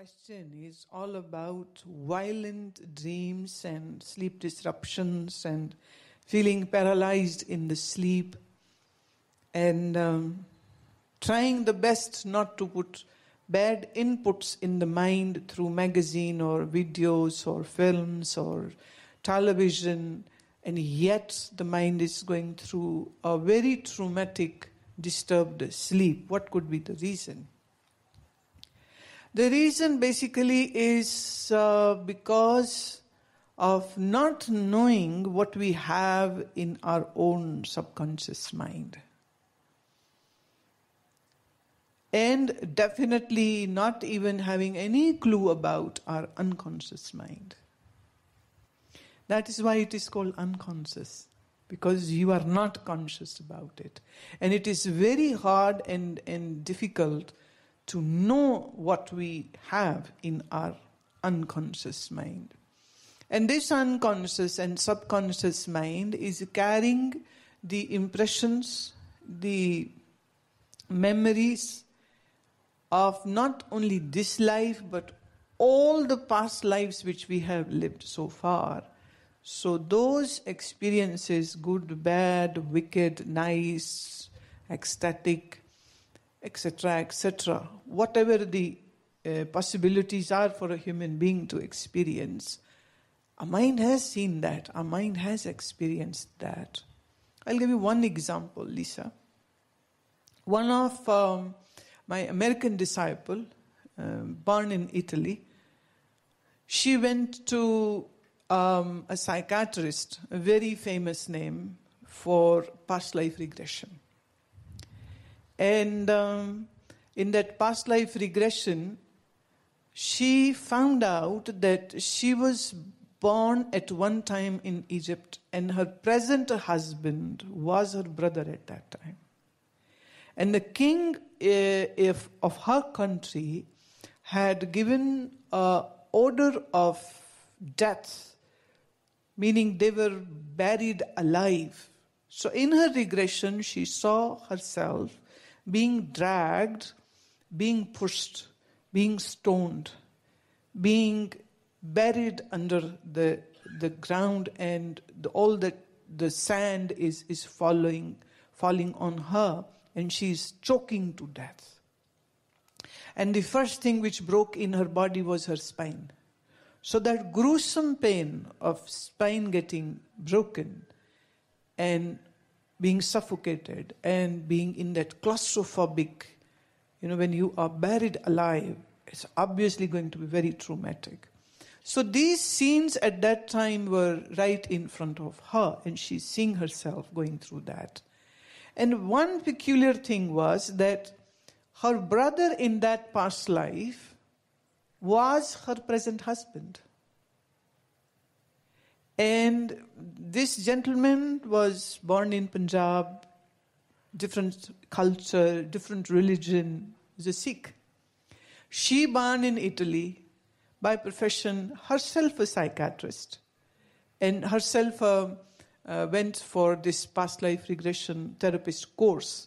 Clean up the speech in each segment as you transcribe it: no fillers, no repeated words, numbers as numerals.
question is all about violent dreams and sleep disruptions and feeling paralyzed in the sleep and trying the best not to put bad inputs in the mind through magazine or videos or films or television, and yet the mind is going through a very traumatic, disturbed sleep. What could be the reason? The reason basically is because of not knowing what we have in our own subconscious mind. And definitely not even having any clue about our unconscious mind. That is why it is called unconscious, because you are not conscious about it. And it is very hard and difficult to know what we have in our unconscious mind. And this unconscious and subconscious mind is carrying the impressions, the memories of not only this life, but all the past lives which we have lived so far. So those experiences, good, bad, wicked, nice, ecstatic, etc., whatever the possibilities are for a human being to experience, our mind has seen that, our mind has experienced that. I'll give you one example, Lisa. One of my American disciple, born in Italy, she went to a psychiatrist, a very famous name for past life regression. And in that past life regression, she found out that she was born at one time in Egypt, and her present husband was her brother at that time. And the king of her country had given an order of death, meaning they were buried alive. So in her regression, she saw herself being dragged, being pushed, being stoned, being buried under the ground, and all the sand is falling on her, and she is choking to death. And the first thing which broke in her body was her spine. So that gruesome pain of spine getting broken and being suffocated and being in that claustrophobic, when you are buried alive, it's obviously going to be very traumatic. So these scenes at that time were right in front of her, and she's seeing herself going through that. And one peculiar thing was that her brother in that past life was her present husband. And this gentleman was born in Punjab, different culture, different religion, was a Sikh. She born in Italy, by profession, herself a psychiatrist, and herself went for this past life regression therapist course.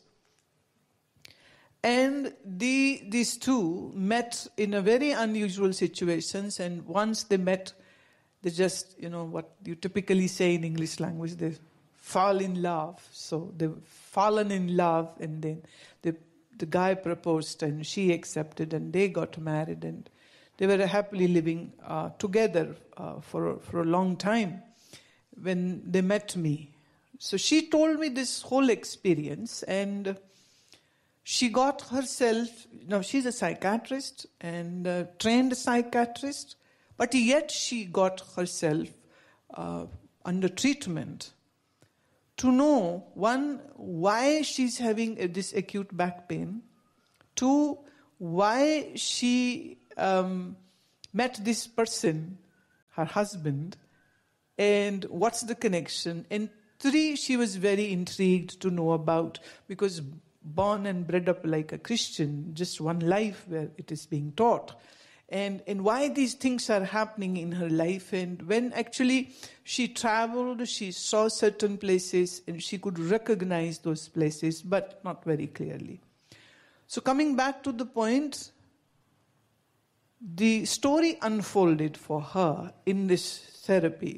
And these two met in a very unusual situations, and once they met, they just, what you typically say in English language, they fall in love. So they've fallen in love, and then the guy proposed and she accepted, and they got married, and they were happily living together for a long time when they met me. So she told me this whole experience, and she got herself, she's a psychiatrist and trained psychiatrist, but yet she got herself under treatment to know, one, why she's having this acute back pain, two, why she met this person, her husband, and what's the connection, and three, she was very intrigued to know about, because born and bred up like a Christian, just one life where it is being taught. And why these things are happening in her life. And when actually she traveled, she saw certain places and she could recognize those places, but not very clearly. So coming back to the point, the story unfolded for her in this therapy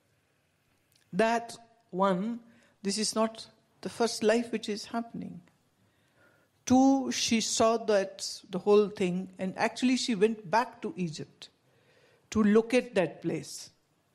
that one, this is not the first life which is happening. Two, she saw that the whole thing, and actually she went back to Egypt to locate that place.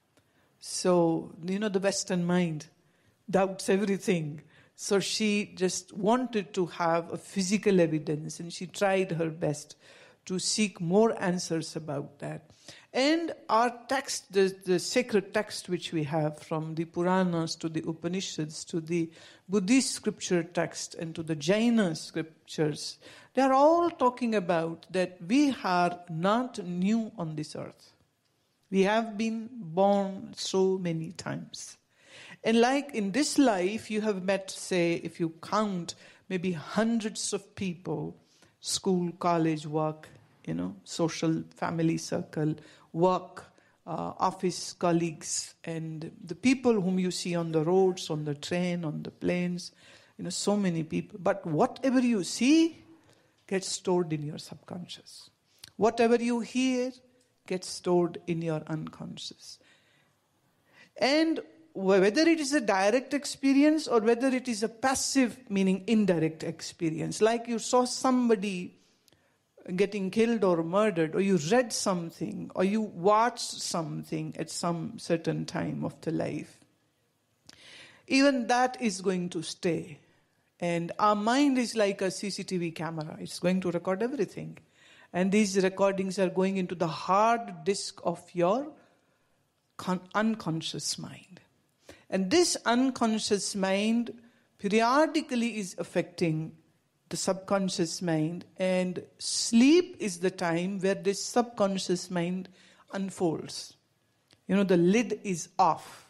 So, the Western mind doubts everything. So she just wanted to have a physical evidence, and she tried her best to seek more answers about that. And our text, the sacred text which we have, from the Puranas to the Upanishads to the Buddhist scripture text and to the Jaina scriptures, they are all talking about that we are not new on this earth. We have been born so many times. And like in this life, you have met, say, if you count, maybe hundreds of people, school, college, work, social, family circle, work, office colleagues, and the people whom you see on the roads, on the train, on the planes, so many people. But whatever you see gets stored in your subconscious. Whatever you hear gets stored in your unconscious. And whether it is a direct experience or whether it is a passive, meaning indirect experience, like you saw somebody getting killed or murdered, or you read something, or you watched something at some certain time of the life, even that is going to stay. And our mind is like a CCTV camera. It's going to record everything. And these recordings are going into the hard disk of your unconscious mind. And this unconscious mind periodically is affecting the subconscious mind, and sleep is the time where this subconscious mind unfolds. The lid is off.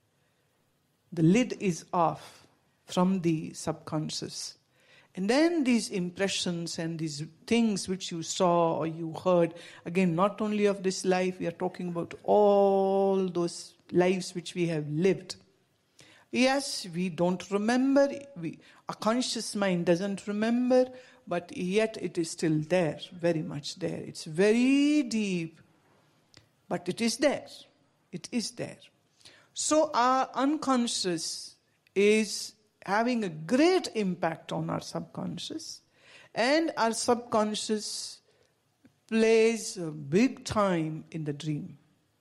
The lid is off from the subconscious. And then these impressions and these things which you saw or you heard, again, not only of this life, we are talking about all those lives which we have lived. Yes, we don't remember. Our conscious mind doesn't remember, but yet it is still there, very much there. It's very deep, but it is there. It is there. So our unconscious is having a great impact on our subconscious, and our subconscious plays a big time in the dream.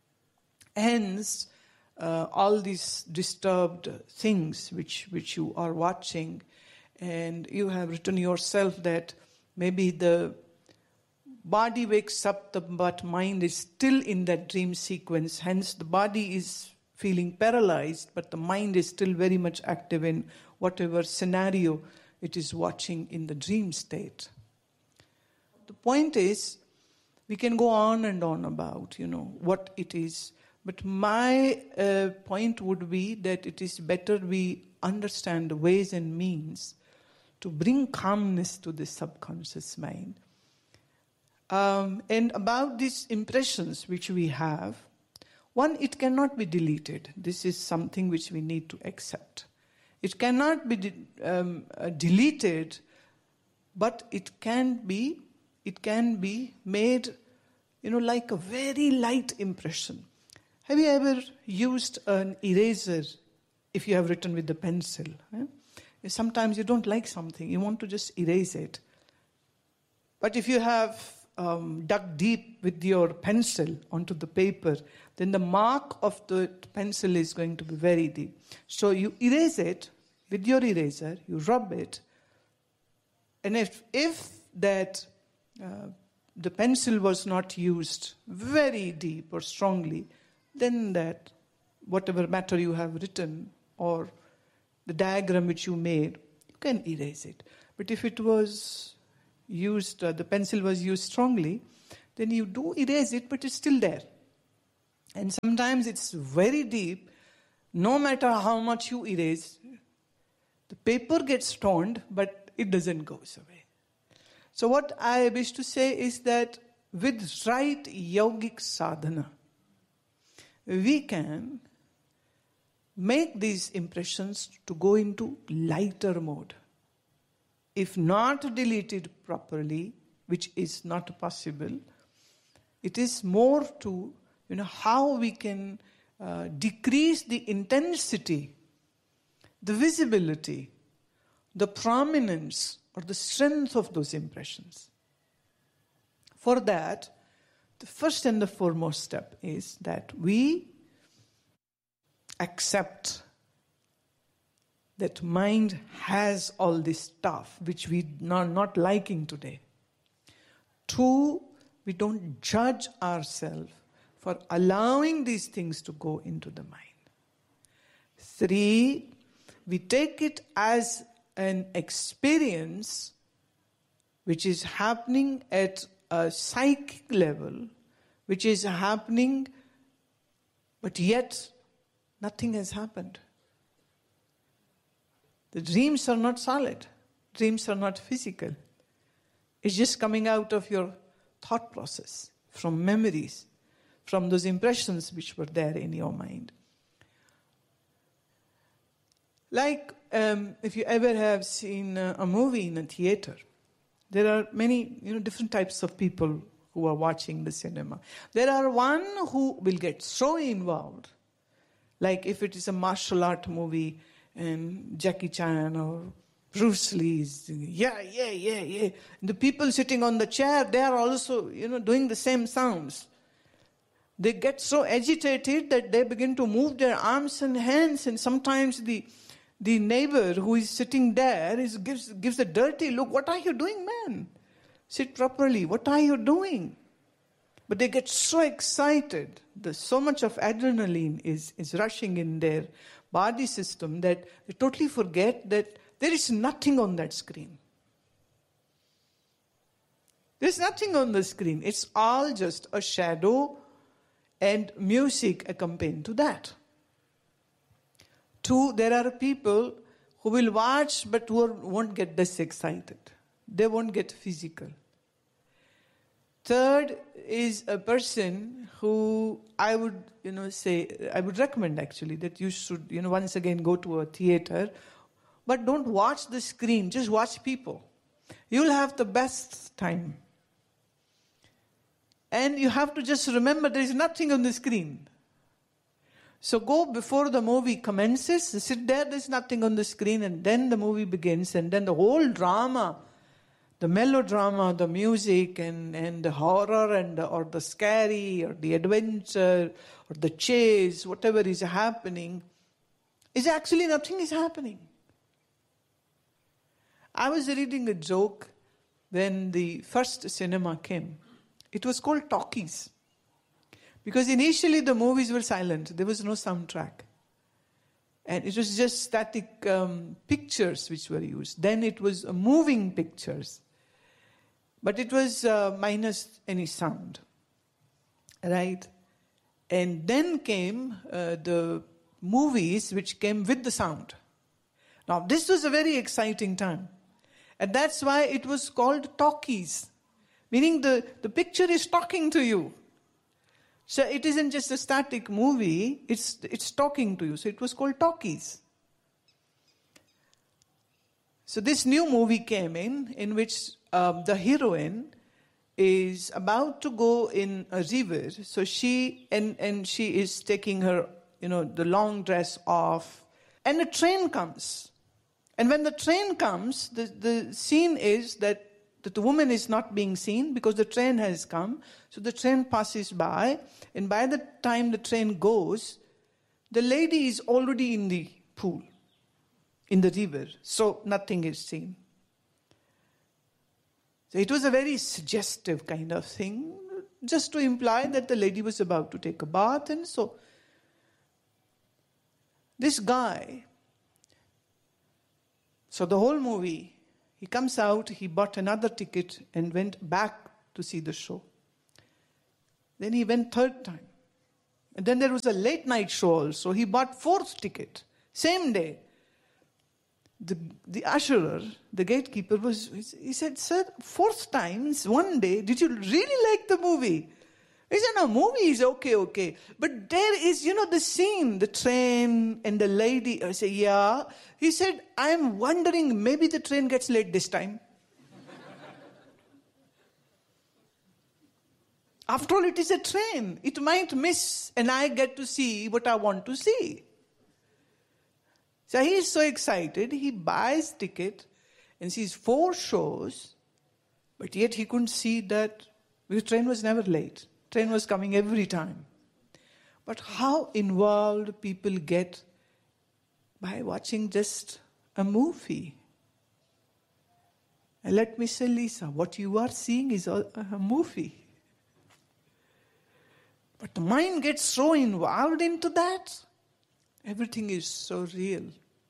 Hence, all these disturbed things which you are watching, and you have written yourself that maybe the body wakes up, but mind is still in that dream sequence. Hence, the body is feeling paralyzed, but the mind is still very much active in whatever scenario it is watching in the dream state. The point is, we can go on and on about, what it is. But my point would be that it is better we understand the ways and means to bring calmness to the subconscious mind. And about these impressions which we have, one, it cannot be deleted. This is something which we need to accept. It cannot be deleted, but it can be made, like a very light impression. Have you ever used an eraser if you have written with the pencil? Sometimes you don't like something, you want to just erase it. But if you have dug deep with your pencil onto the paper, then the mark of the pencil is going to be very deep. So you erase it with your eraser, you rub it, and if that the pencil was not used very deep or strongly, then that whatever matter you have written or the diagram which you made, you can erase it. But if it was used, the pencil was used strongly, then you do erase it, but it's still there. And sometimes it's very deep. No matter how much you erase, the paper gets torn, but it doesn't go away. So what I wish to say is that with right yogic sadhana, we can make these impressions to go into lighter mode. If not deleted properly, which is not possible, It is more to, how we can decrease the intensity, the visibility, the prominence, or the strength of those impressions. For that, the first and the foremost step is that we accept that mind has all this stuff which we are not liking today. 2, we don't judge ourselves for allowing these things to go into the mind. 3, we take it as an experience which is happening at a psychic level, which is happening, but yet nothing has happened. The dreams are not solid. Dreams are not physical. It's just coming out of your thought process, from memories, from those impressions which were there in your mind. Like if you ever have seen a movie in a theater, there are many different types of people who are watching the cinema. There are one who will get so involved, like if it is a martial art movie and Jackie Chan or Bruce Lee is yeah. And the people sitting on the chair, they are also doing the same sounds. They get so agitated that they begin to move their arms and hands, and sometimes the neighbor who is sitting there gives a dirty look. What are you doing, man? Sit properly. What are you doing? But they get so excited. So much of adrenaline is rushing in their body system that they totally forget that there is nothing on that screen. There's nothing on the screen. It's all just a shadow and music accompanying to that. 2, there are people who will watch but who won't get this excited. They won't get physical. 3rd is a person who I would, I would recommend actually that you should, once again go to a theater, but don't watch the screen, just watch people. You'll have the best time. And you have to just remember there is nothing on the screen. So go before the movie commences, sit there's nothing on the screen, and then the movie begins, and then the whole drama, the melodrama, the music, and the horror, or the scary, or the adventure, or the chase, whatever is happening, is actually nothing is happening. I was reading a joke when the first cinema came. It was called talkies. Because initially the movies were silent. There was no soundtrack. And it was just static pictures which were used. Then it was moving pictures. But it was minus any sound. Right? And then came the movies which came with the sound. Now this was a very exciting time. And that's why it was called talkies. Meaning the picture is talking to you. So it isn't just a static movie, it's talking to you. So it was called talkies. So this new movie came in which the heroine is about to go in a river. So she is taking her, the long dress off. And a train comes. And when the train comes, the scene is that the woman is not being seen because the train has come. So the train passes by, and by the time the train goes, the lady is already in the pool, in the river. So nothing is seen. So it was a very suggestive kind of thing, just to imply that the lady was about to take a bath. And so this guy, so the whole movie, he comes out, he bought another ticket and went back to see the show. Then he went 3rd time. And then there was a late night show also. He bought 4th ticket, same day. The usherer, the gatekeeper, he said, "Sir, 4th time, one day, did you really like the movie?" He said, "No, movie is okay. But there is, the scene, the train and the lady." I said, "Yeah." He said, "I'm wondering, maybe the train gets late this time." After all, it is a train. It might miss and I get to see what I want to see. So he is so excited, he buys ticket and sees 4 shows, but yet he couldn't see that the train was never late. Train was coming every time. But how involved people get by watching just a movie. And let me say, Lisa, what you are seeing is a movie. But the mind gets so involved into that, everything is so real.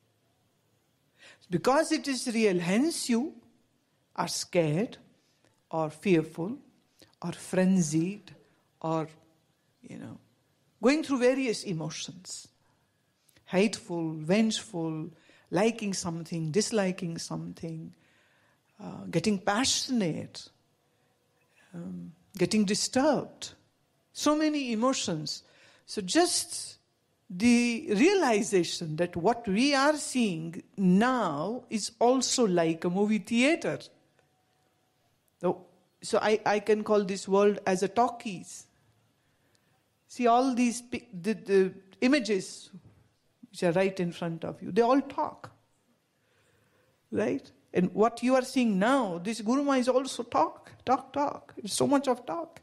Because it is real, hence you are scared or fearful or frenzied or, going through various emotions. Hateful, vengeful, liking something, disliking something, getting passionate, getting disturbed. So many emotions. So just the realization that what we are seeing now is also like a movie theater. So I can call this world as a talkies. See all these the images which are right in front of you, they all talk. Right? And what you are seeing now, this Guruma is also talk. It's so much of talk.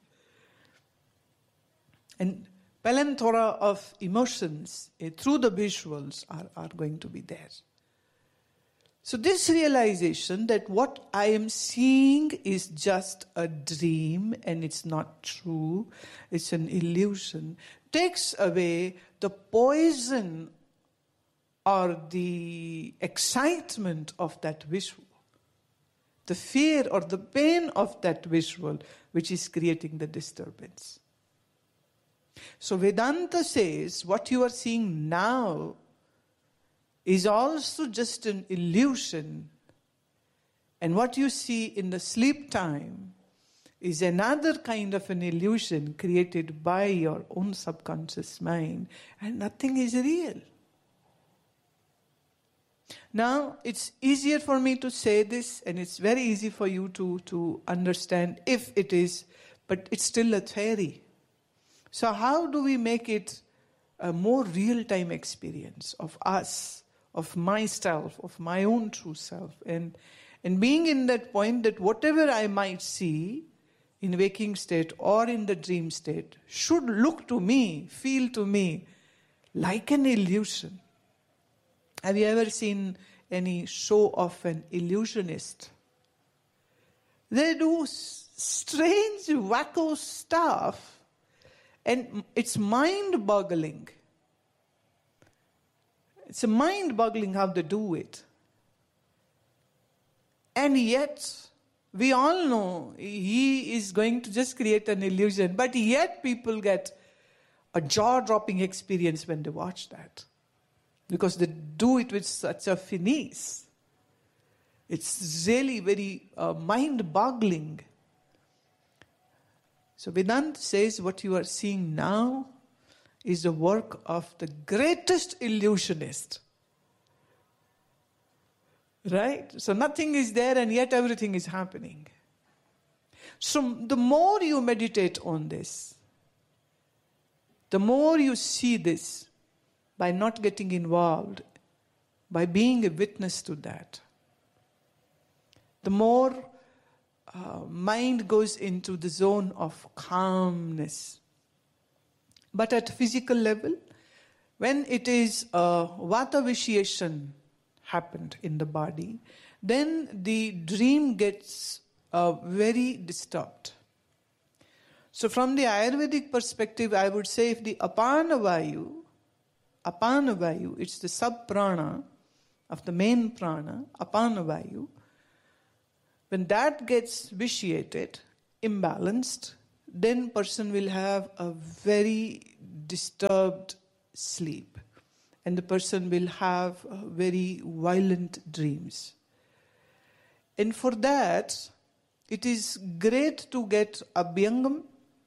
And palanthora of emotions through the visuals are going to be there. So this realization that what I am seeing is just a dream and it's not true, it's an illusion, takes away the poison or the excitement of that visual, the fear or the pain of that visual which is creating the disturbance. So Vedanta says what you are seeing now is also just an illusion, and what you see in the sleep time is another kind of an illusion created by your own subconscious mind, and nothing is real. Now, it's easier for me to say this, and it's very easy for you to understand if it is, but it's still a theory. So how do we make it a more real-time experience of us, of myself, of my own true self, and being in that point that whatever I might see in waking state or in the dream state should look to me, feel to me like an illusion. Have you ever seen any show of an illusionist? They do strange, wacko stuff. And it's mind-boggling. It's mind-boggling how they do it. And yet, we all know he is going to just create an illusion. But yet people get a jaw-dropping experience when they watch that. Because they do it with such a finesse. It's really very mind-boggling. So Vedanta says what you are seeing now is the work of the greatest illusionist. Right? So nothing is there and yet everything is happening. So the more you meditate on this, the more you see this by not getting involved, by being a witness to that, the more mind goes into the zone of calmness. But at physical level, when it is vata vitiation happened in the body, then the dream gets very disturbed. So from the Ayurvedic perspective, I would say if the apana vayu, it's the sub-prana of the main prana, apana vayu, when that gets vitiated, imbalanced, then person will have a very disturbed sleep. And the person will have very violent dreams. And for that, it is great to get Abhyangam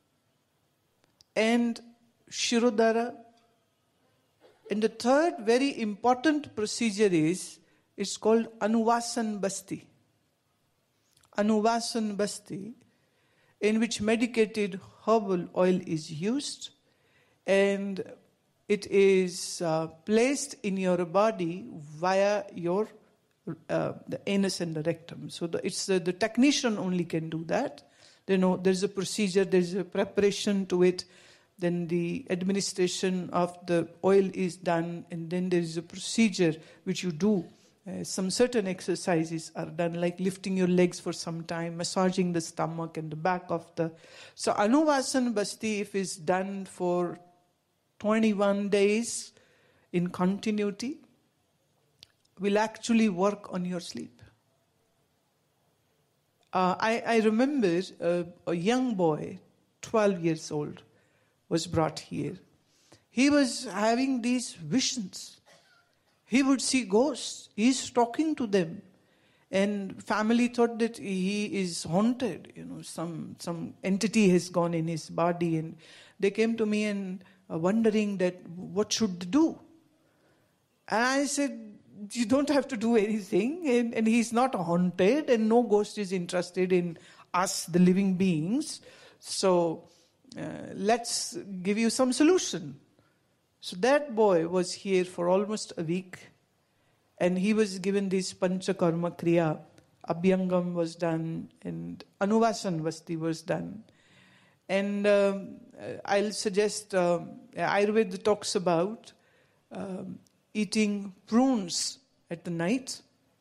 and Shirodhara. And the third very important procedure it's called Anuvasan Basti. Anuvasan Basti in which medicated herbal oil is used, and it is placed in your body via your the anus and the rectum. So it's the technician only can do that. There's a procedure, there's a preparation to it. Then the administration of the oil is done, and then there is a procedure which you do. Some certain exercises are done, like lifting your legs for some time, massaging the stomach and the back of the... So Anuvasan Basti, if is done for 21 days in continuity, will actually work on your sleep. I remember a young boy, 12 years old, was brought here. He was having these visions. He would see ghosts. He's talking to them. And family thought that he is haunted. Some entity has gone in his body. And they came to me and wondering that what should they do. And I said, you don't have to do anything. And he's not haunted. And no ghost is interested in us, the living beings. So let's give you some solution. So that boy was here for almost a week, and he was given this Panchakarma Kriya. Abhyangam was done, and Anuvasan Basti was done. And I'll suggest, Ayurveda talks about eating prunes at the night.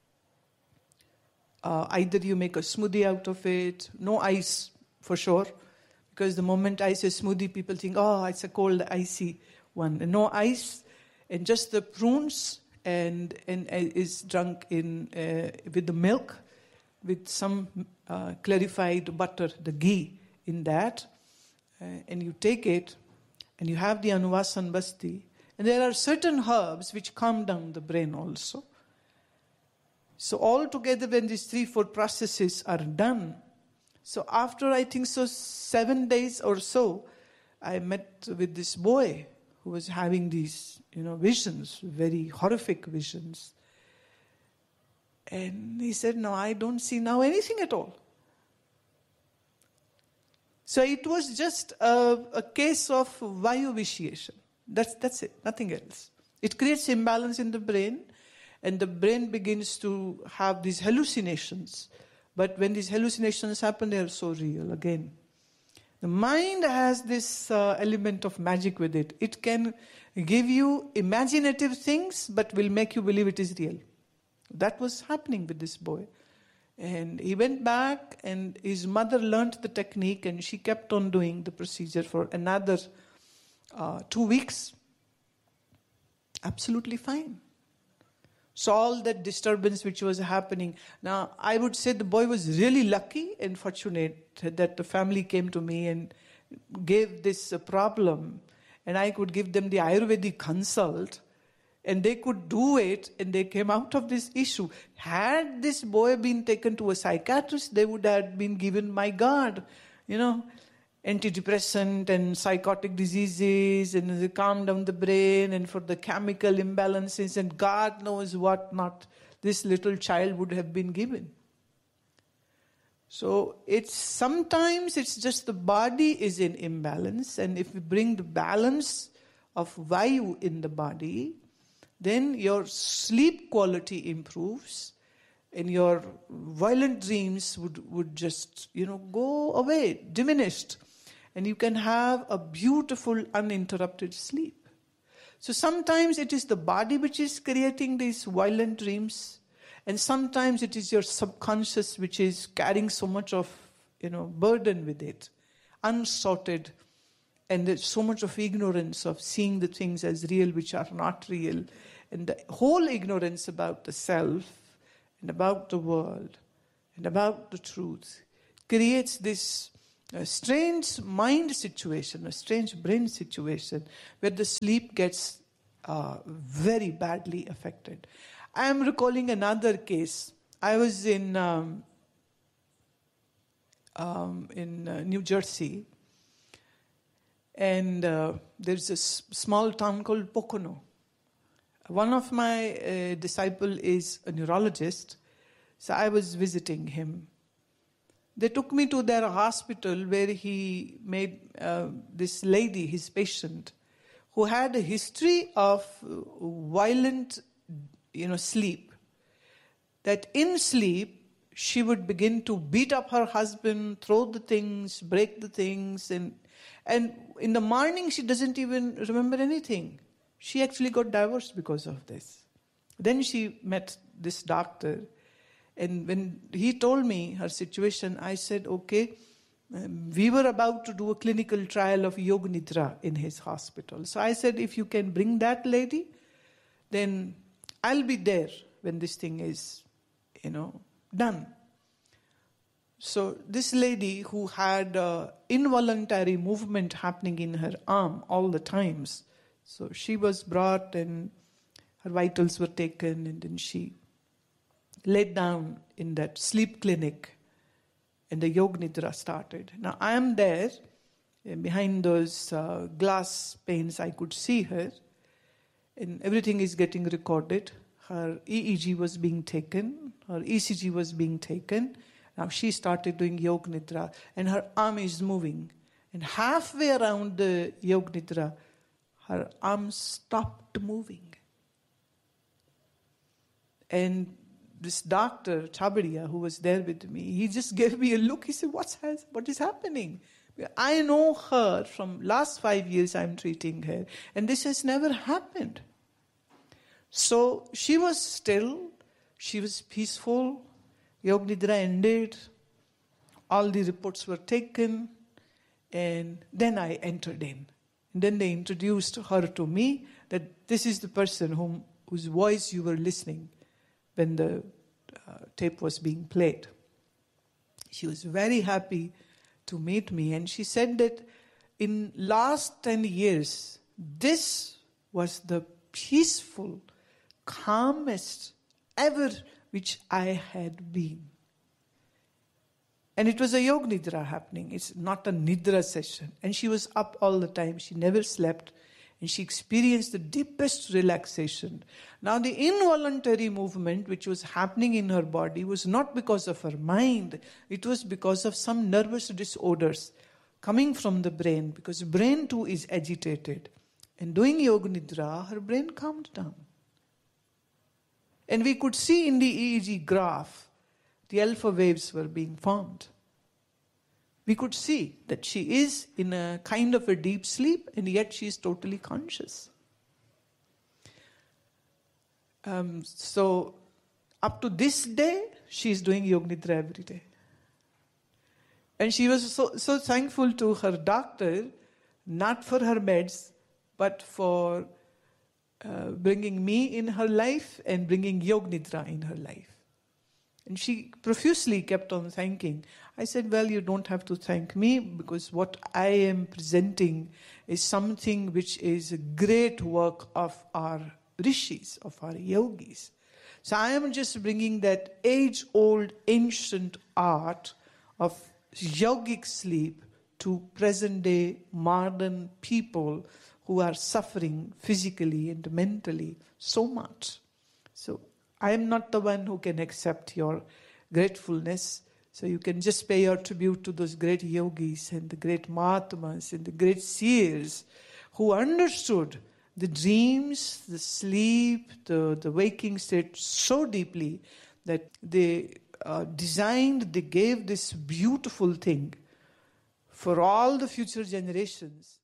Either you make a smoothie out of it, no ice for sure, because the moment I say smoothie, people think, oh, it's a cold, icy one. And no ice, and just the prunes, and is drunk in with the milk, with some clarified butter, the ghee in that. And you take it, and you have the Anuvasan Basti. And there are certain herbs which calm down the brain also. So all together, when these 3-4 processes are done, so after I think 7 days or so, I met with this boy who was having these, visions, very horrific visions. And he said, no, I don't see now anything at all. So it was just a case of vayu vitiation. That's it, nothing else. It creates imbalance in the brain, and the brain begins to have these hallucinations. But when these hallucinations happen, they are so real again. The mind has this element of magic with it. It can give you imaginative things, but will make you believe it is real. That was happening with this boy. And he went back, and his mother learned the technique, and she kept on doing the procedure for another 2 weeks. Absolutely fine. So all that disturbance which was happening. Now, I would say the boy was really lucky and fortunate that the family came to me and gave this problem. And I could give them the Ayurvedic consult. And they could do it, and they came out of this issue. Had this boy been taken to a psychiatrist, they would have been given, my God, antidepressant and psychotic diseases, and they calm down the brain, and for the chemical imbalances, and God knows what not this little child would have been given. So sometimes it's just the body is in imbalance, and if we bring the balance of Vayu in the body, then your sleep quality improves, and your violent dreams would just, go away, diminished. And you can have a beautiful, uninterrupted sleep. So sometimes it is the body which is creating these violent dreams, and sometimes it is your subconscious which is carrying so much of, burden with it, unsorted, and there's so much of ignorance of seeing the things as real which are not real, and the whole ignorance about the self and about the world and about the truth creates this strange mind situation, a strange brain situation where the sleep gets very badly affected. I am recalling another case. I was in New Jersey, and there's a small town called Pocono. One of my disciples is a neurologist, so I was visiting him. They took me to their hospital where he made this lady, his patient, who had a history of violent, sleep. That in sleep, she would begin to beat up her husband, throw the things, break the things, and in the morning she doesn't even remember anything. She actually got divorced because of this. Then she met this doctor, and when he told me her situation, I said, okay, we were about to do a clinical trial of Yoga Nidra in his hospital. So I said, if you can bring that lady, then I'll be there when this thing is, done. So this lady who had involuntary movement happening in her arm all the times, so she was brought and her vitals were taken, and then she laid down in that sleep clinic and the Yoga Nidra started. Now I am there, behind those glass panes I could see her, and everything is getting recorded. Her EEG was being taken, her ECG was being taken. Now she started doing Yoga Nidra and her arm is moving. And halfway around the Yoga Nidra, her arm stopped moving. And this doctor, Chabadia, who was there with me, he just gave me a look. He said, what is happening? I know her from last 5 years I'm treating her, and this has never happened. So she was still, she was peaceful, Yoga Nidra ended, all the reports were taken, and then I entered in. And then they introduced her to me, that this is the person whose voice you were listening when the tape was being played. She was very happy to meet me, and she said that in last 10 years, this was the peaceful, calmest ever which I had been. And it was a Yoga Nidra happening. It's not a Nidra session. And she was up all the time. She never slept. And she experienced the deepest relaxation. Now the involuntary movement which was happening in her body was not because of her mind. It was because of some nervous disorders coming from the brain. Because the brain too is agitated. And doing Yoga Nidra, her brain calmed down. And we could see in the EEG graph, the alpha waves were being formed. We could see that she is in a kind of a deep sleep, and yet she is totally conscious. So up to this day, she is doing Yoga Nidra every day. And she was so thankful to her doctor, not for her meds, but for bringing me in her life and bringing Yoga Nidra in her life. And she profusely kept on thanking. I said, well, you don't have to thank me, because what I am presenting is something which is a great work of our rishis, of our yogis. So I am just bringing that age-old ancient art of yogic sleep to present-day modern people who are suffering physically and mentally so much. So I am not the one who can accept your gratefulness. So you can just pay your tribute to those great yogis and the great Mahatmas and the great seers who understood the dreams, the sleep, the waking state so deeply that they they gave this beautiful thing for all the future generations.